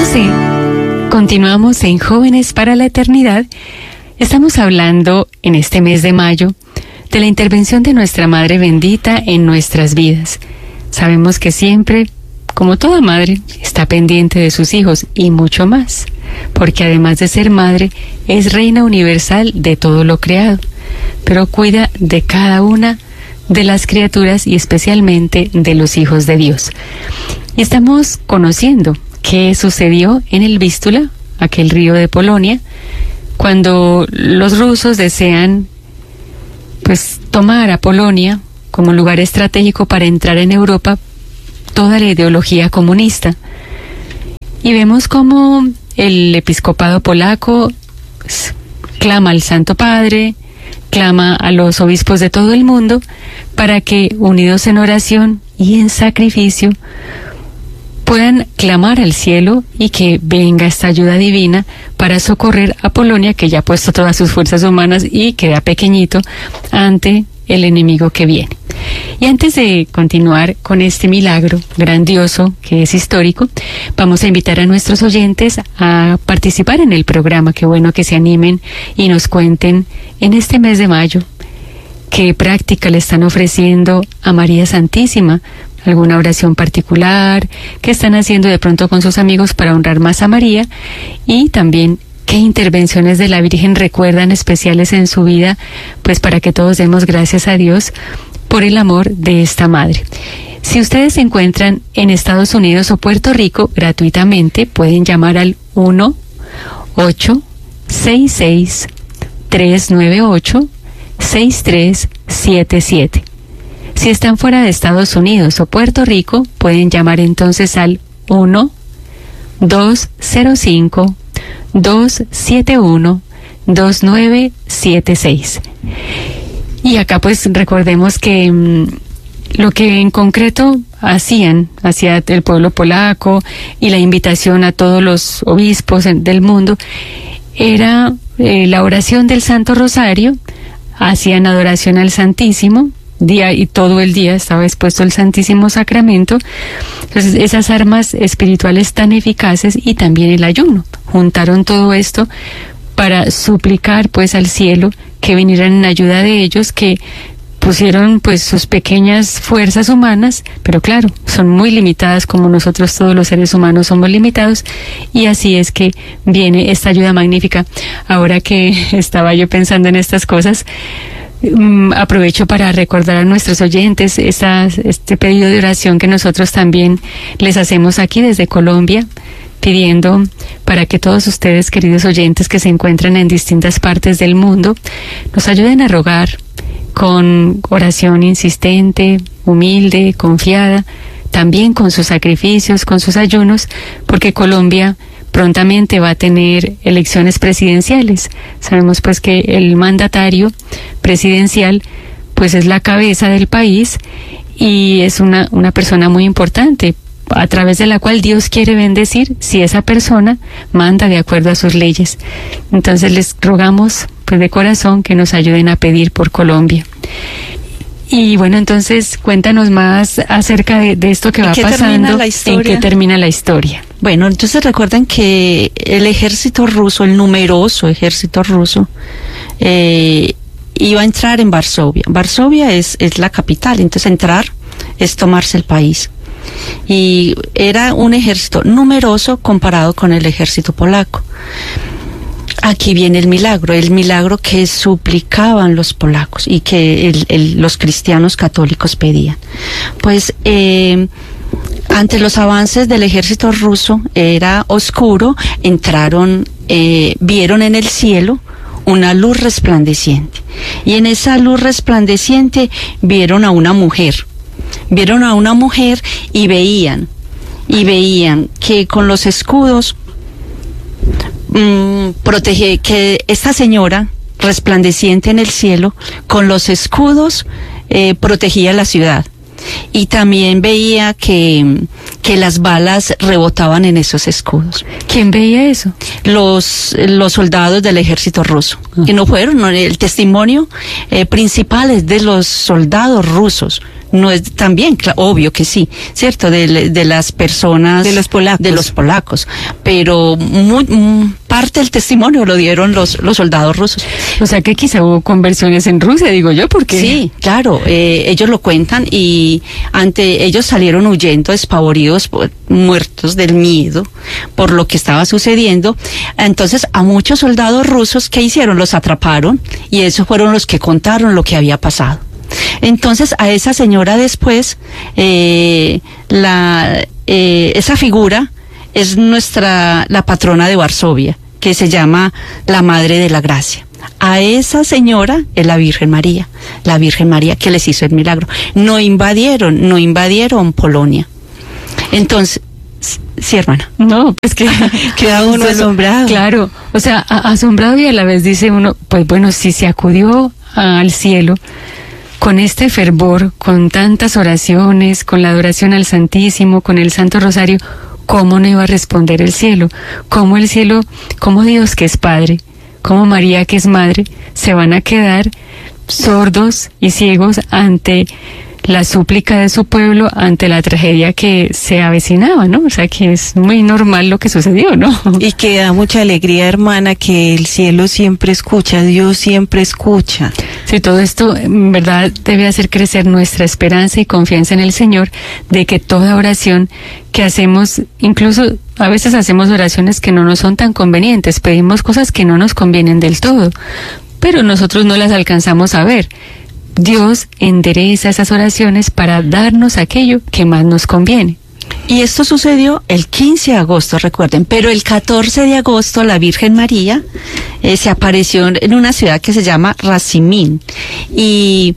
Continuamos en Jóvenes para la Eternidad. Estamos hablando en este mes de mayo de la intervención de nuestra Madre Bendita en nuestras vidas. Sabemos que siempre, como toda madre, está pendiente de sus hijos y mucho más, porque además de ser madre, es reina universal de todo lo creado, pero cuida de cada una de las criaturas y especialmente de los hijos de Dios. Y estamos conociendo qué sucedió en el Vístula, aquel río de Polonia, cuando los rusos desean tomar a Polonia como lugar estratégico para entrar en Europa toda la ideología comunista. Y vemos cómo el episcopado polaco clama al Santo Padre, clama a los obispos de todo el mundo para que, unidos en oración y en sacrificio, puedan clamar al cielo y que venga esta ayuda divina para socorrer a Polonia, que ya ha puesto todas sus fuerzas humanas y queda pequeñito ante el enemigo que viene. Y antes de continuar con este milagro grandioso que es histórico, vamos a invitar a nuestros oyentes a participar en el programa. Qué bueno que se animen y nos cuenten en este mes de mayo qué práctica le están ofreciendo a María Santísima, alguna oración particular, qué están haciendo de pronto con sus amigos para honrar más a María, y también qué intervenciones de la Virgen recuerdan especiales en su vida, pues para que todos demos gracias a Dios por el amor de esta madre. Si ustedes se encuentran en Estados Unidos o Puerto Rico, gratuitamente pueden llamar al 1-866-398-6377. Si están fuera de Estados Unidos o Puerto Rico, pueden llamar entonces al 1-205-271-2976. Y acá recordemos que lo que en concreto hacía el pueblo polaco y la invitación a todos los obispos del mundo era la oración del Santo Rosario. Hacían adoración al Santísimo, día y todo el día estaba expuesto el Santísimo Sacramento. Entonces, esas armas espirituales tan eficaces, y también el ayuno, juntaron todo esto para suplicar al cielo que vinieran en ayuda de ellos, que pusieron sus pequeñas fuerzas humanas, pero claro, son muy limitadas, como nosotros todos los seres humanos somos limitados, y así es que viene esta ayuda magnífica. Ahora que estaba yo pensando en estas cosas, aprovecho para recordar a nuestros oyentes este pedido de oración que nosotros también les hacemos aquí desde Colombia, pidiendo para que todos ustedes, queridos oyentes que se encuentran en distintas partes del mundo, nos ayuden a rogar con oración insistente, humilde, confiada, también con sus sacrificios, con sus ayunos, porque Colombia prontamente va a tener elecciones presidenciales. Sabemos que el mandatario presidencial es la cabeza del país y es una persona muy importante, a través de la cual Dios quiere bendecir si esa persona manda de acuerdo a sus leyes. Entonces les rogamos de corazón que nos ayuden a pedir por Colombia. Y bueno, entonces cuéntanos más acerca de esto que va pasando, en qué termina la historia. Bueno, entonces recuerden que el ejército ruso, el numeroso ejército ruso, iba a entrar en Varsovia. Varsovia es la capital, entonces entrar es tomarse el país. Y era un ejército numeroso comparado con el ejército polaco. Aquí viene el milagro que suplicaban los polacos y que los cristianos católicos pedían. Ante los avances del ejército ruso, era oscuro, vieron en el cielo una luz resplandeciente. Y en esa luz resplandeciente vieron a una mujer. Y veían que con los escudos que esta señora resplandeciente en el cielo, con los escudos protegía la ciudad. y también veía que las balas rebotaban en esos escudos. ¿Quién veía eso? Los soldados del ejército ruso. Y no fueron, no, el testimonio principal es de los soldados rusos. No es también, obvio que sí, cierto, de las personas, de los polacos, pero parte del testimonio lo dieron los soldados rusos. O sea que quizá hubo conversiones en Rusia, digo yo, porque sí, claro, ellos lo cuentan y ellos salieron huyendo despavoridos, muertos del miedo por lo que estaba sucediendo. Entonces a muchos soldados rusos, ¿qué hicieron? Los atraparon y esos fueron los que contaron lo que había pasado. Entonces a esa señora después, esa figura es la patrona de Varsovia, que se llama la Madre de la Gracia. A esa señora es la Virgen María que les hizo el milagro. No invadieron Polonia. Entonces, sí, hermana. No, pues que queda uno asombrado. Claro, o sea, asombrado y a la vez dice uno, pues bueno, si se acudió al cielo con este fervor, con tantas oraciones, con la adoración al Santísimo, con el Santo Rosario, ¿cómo no iba a responder el cielo? ¿Cómo el cielo, cómo Dios que es Padre, cómo María que es Madre, se van a quedar sordos y ciegos ante la súplica de su pueblo, ante la tragedia que se avecinaba, ¿no? O sea, que es muy normal lo que sucedió, ¿no? Y que da mucha alegría, hermana, que el cielo siempre escucha, Dios siempre escucha. Sí, todo esto, en verdad, debe hacer crecer nuestra esperanza y confianza en el Señor, de que toda oración que hacemos, incluso a veces hacemos oraciones que no nos son tan convenientes, pedimos cosas que no nos convienen del todo, pero nosotros no las alcanzamos a ver. Dios endereza esas oraciones para darnos aquello que más nos conviene. Y esto sucedió el 15 de agosto, recuerden, pero el 14 de agosto la Virgen María se apareció en una ciudad que se llama Razimín, y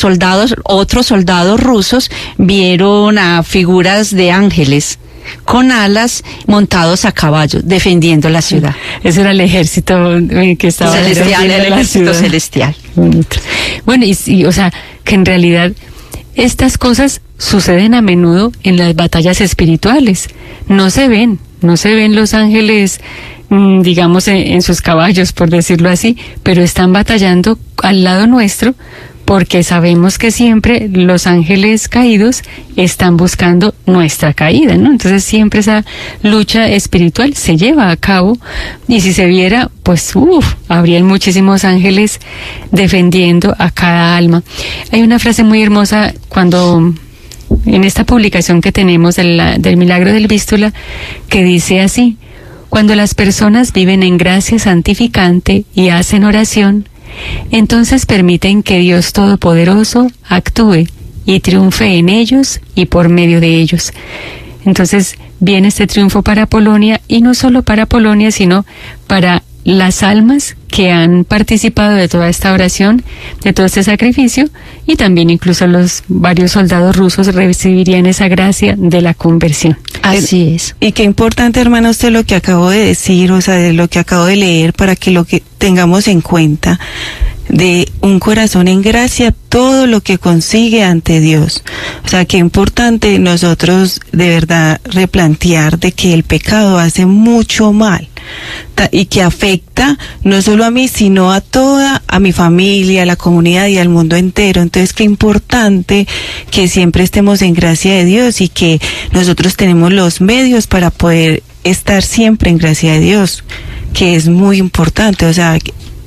otros soldados rusos vieron a figuras de ángeles con alas montados a caballos defendiendo la ciudad. Ese era el ejército que estaba celestial, el ejército celestial. Bueno, y o sea, que en realidad estas cosas suceden a menudo en las batallas espirituales. No se ven los ángeles, digamos, en sus caballos, por decirlo así, pero están batallando al lado nuestro, porque sabemos que siempre los ángeles caídos están buscando nuestra caída, ¿no? Entonces siempre esa lucha espiritual se lleva a cabo, y si se viera, pues habrían muchísimos ángeles defendiendo a cada alma. Hay una frase muy hermosa cuando en esta publicación que tenemos del Milagro del Vístula, que dice así: cuando las personas viven en gracia santificante y hacen oración, entonces permiten que Dios Todopoderoso actúe y triunfe en ellos y por medio de ellos. Entonces viene este triunfo para Polonia, y no solo para Polonia, sino para las almas que han participado de toda esta oración, de todo este sacrificio, y también incluso los varios soldados rusos recibirían esa gracia de la conversión. Así es. Y qué importante, hermana, usted lo que acabo de decir, o sea, de lo que acabo de leer, para que lo que tengamos en cuenta, de un corazón en gracia, todo lo que consigue ante Dios. O sea, qué importante nosotros de verdad replantear de que el pecado hace mucho mal, y que afecta no solo a mí, sino a mi familia, a la comunidad y al mundo entero. Entonces, qué importante que siempre estemos en gracia de Dios, y que nosotros tenemos los medios para poder estar siempre en gracia de Dios, que es muy importante. O sea,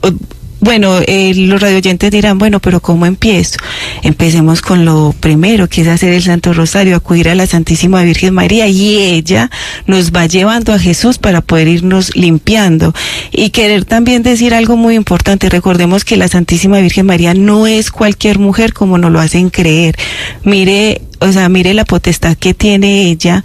bueno, los radioyentes dirán, bueno, pero ¿cómo empiezo? Empecemos con lo primero, que es hacer el Santo Rosario, acudir a la Santísima Virgen María, y ella nos va llevando a Jesús para poder irnos limpiando. Y querer también decir algo muy importante: recordemos que la Santísima Virgen María no es cualquier mujer como nos lo hacen creer. Mire la potestad que tiene ella,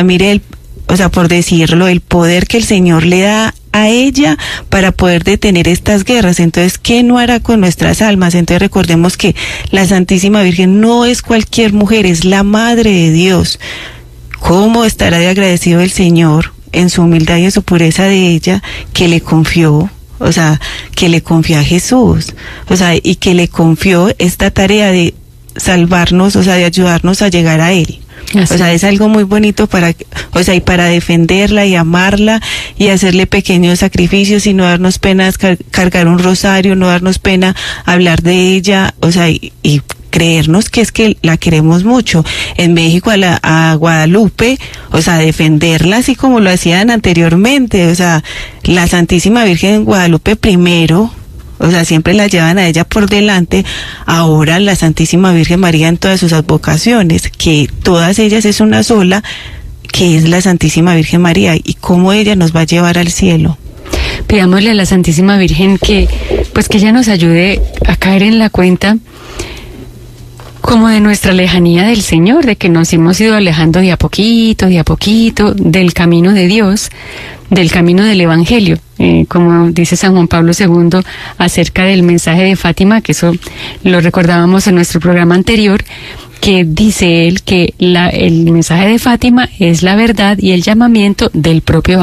por decirlo, el poder que el Señor le da a ella para poder detener estas guerras. Entonces, ¿qué no hará con nuestras almas? Entonces, recordemos que la Santísima Virgen no es cualquier mujer, es la Madre de Dios. ¿Cómo estará de agradecido el Señor en su humildad y en su pureza de ella, que le confió? O sea, que le confió a Jesús, y que le confió esta tarea de salvarnos, o sea, de ayudarnos a llegar a Él. Así. O sea, es algo muy bonito y para defenderla y amarla y hacerle pequeños sacrificios y no darnos pena cargar un rosario, no darnos pena hablar de ella, o sea, y creernos que es que la queremos mucho. En México a Guadalupe, o sea, defenderla así como lo hacían anteriormente, o sea, la Santísima Virgen Guadalupe primero, o sea, siempre la llevan a ella por delante. Ahora la Santísima Virgen María en todas sus advocaciones, que todas ellas es una sola, que es la Santísima Virgen María, y cómo ella nos va a llevar al cielo. Pidámosle a la Santísima Virgen que ella nos ayude a caer en la cuenta como de nuestra lejanía del Señor, de que nos hemos ido alejando de a poquito, del camino de Dios, del camino del Evangelio, como dice San Juan Pablo II acerca del mensaje de Fátima, que eso lo recordábamos en nuestro programa anterior, que dice él que el mensaje de Fátima es la verdad y el llamamiento del propio